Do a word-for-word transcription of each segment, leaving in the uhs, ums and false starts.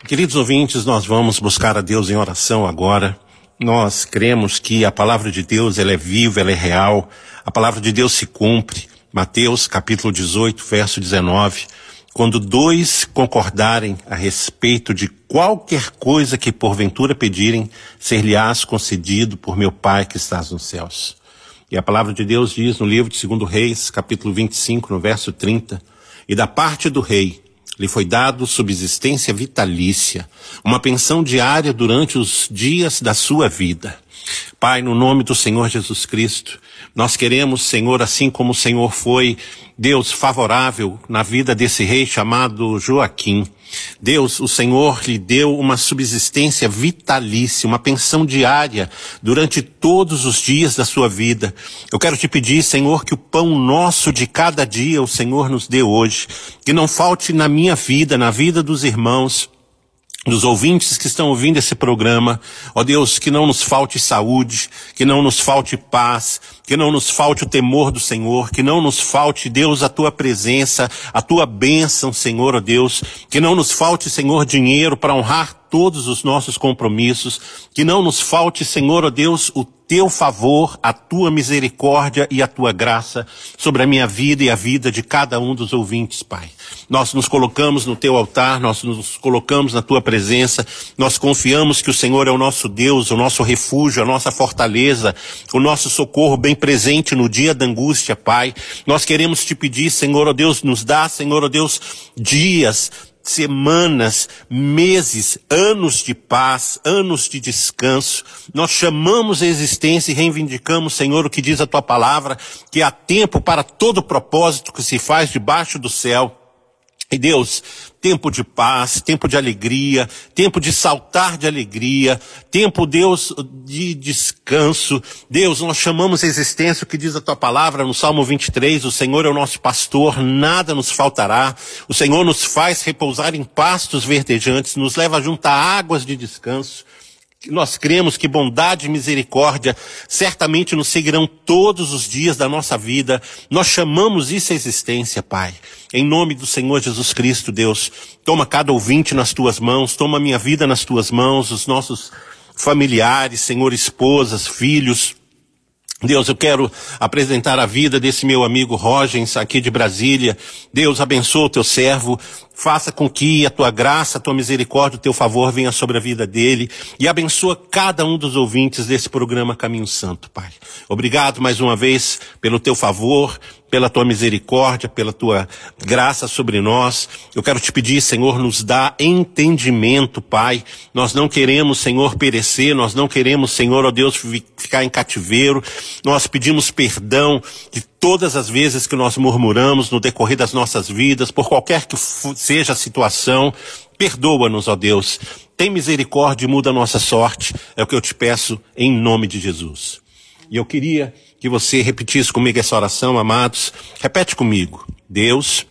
Queridos ouvintes, nós vamos buscar a Deus em oração agora. Nós cremos que a palavra de Deus, ela é viva, ela é real. A palavra de Deus se cumpre. Mateus capítulo dezoito, verso dezenove. Quando dois concordarem a respeito de qualquer coisa que porventura pedirem, ser-lhe-ás concedido por meu Pai que estás nos céus. E a palavra de Deus diz no livro de Segundo Reis, capítulo vinte e cinco, no verso trinta, e da parte do rei lhe foi dado subsistência vitalícia, uma pensão diária durante os dias da sua vida. Pai, no nome do Senhor Jesus Cristo, nós queremos, Senhor, assim como o Senhor foi, Deus, favorável na vida desse rei chamado Joaquim. Deus, o Senhor lhe deu uma subsistência vitalícia, uma pensão diária durante todos os dias da sua vida. Eu quero te pedir, Senhor, que o pão nosso de cada dia o Senhor nos dê hoje, que não falte na minha vida, na vida dos irmãos, dos ouvintes que estão ouvindo esse programa. Ó Deus, que não nos falte saúde, que não nos falte paz, que não nos falte o temor do Senhor, que não nos falte, Deus, a tua presença, a tua bênção, Senhor, ó Deus, que não nos falte, Senhor, dinheiro para honrar todos os nossos compromissos, que não nos falte, Senhor, ó Deus, o teu favor, a tua misericórdia e a tua graça sobre a minha vida e a vida de cada um dos ouvintes, Pai. Nós nos colocamos no teu altar, nós nos colocamos na tua presença, nós confiamos que o Senhor é o nosso Deus, o nosso refúgio, a nossa fortaleza, o nosso socorro bem presente no dia da angústia, Pai. Nós queremos te pedir, Senhor, ó Deus, nos dá, Senhor, ó Deus, dias, semanas, meses, anos de paz, anos de descanso. Nós chamamos a existência e reivindicamos, Senhor, o que diz a tua palavra, que há tempo para todo propósito que se faz debaixo do céu. E Deus, tempo de paz, tempo de alegria, tempo de saltar de alegria, tempo, Deus, de descanso. Deus, nós chamamos a existência, o que diz a tua palavra no Salmo vinte e três, o Senhor é o nosso pastor, nada nos faltará. O Senhor nos faz repousar em pastos verdejantes, nos leva junto a águas de descanso. Nós cremos que bondade e misericórdia certamente nos seguirão todos os dias da nossa vida. Nós chamamos isso à existência, Pai. Em nome do Senhor Jesus Cristo, Deus, toma cada ouvinte nas tuas mãos, toma a minha vida nas tuas mãos, os nossos familiares, Senhor, esposas, filhos. Deus, eu quero apresentar a vida desse meu amigo Rogens, aqui de Brasília. Deus, abençoa o teu servo, faça com que a tua graça, a tua misericórdia, o teu favor venha sobre a vida dele e abençoa cada um dos ouvintes desse programa Caminho Santo, Pai. Obrigado mais uma vez pelo teu favor, pela tua misericórdia, pela tua graça sobre nós. Eu quero te pedir, Senhor, nos dá entendimento, Pai. Nós não queremos, Senhor, perecer, nós não queremos, Senhor, ó Deus, ficar em cativeiro. Nós pedimos perdão de todas as vezes que nós murmuramos no decorrer das nossas vidas, por qualquer que seja a situação. Perdoa-nos, ó Deus. Tem misericórdia e muda a nossa sorte. É o que eu te peço em nome de Jesus. E eu queria que você repetisse comigo essa oração, amados. Repete comigo. Deus,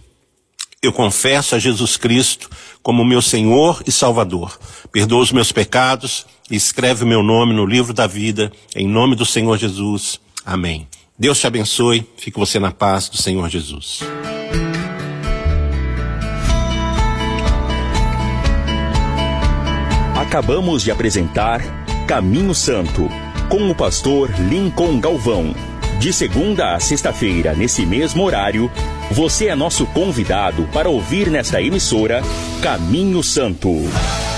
eu confesso a Jesus Cristo como meu Senhor e Salvador. Perdoa os meus pecados e escreve o meu nome no livro da vida, em nome do Senhor Jesus. Amém. Deus te abençoe. Fique você na paz do Senhor Jesus. Acabamos de apresentar Caminho Santo, com o pastor Lincoln Galvão. De segunda a sexta-feira, nesse mesmo horário, você é nosso convidado para ouvir nesta emissora Caminho Santo.